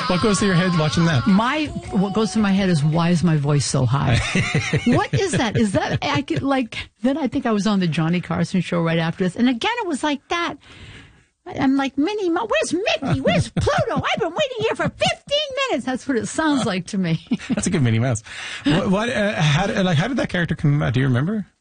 What goes through your head watching that? What goes through my head is, why is my voice so high? What is that? Is that, I could then I think I was on the Johnny Carson show right after this. And again, it was like that. I'm like, Minnie, where's Mickey? Where's Pluto? I've been waiting here for 15 minutes. That's what it sounds like to me. That's a good Minnie Mouse. How did that character come out? Do you remember?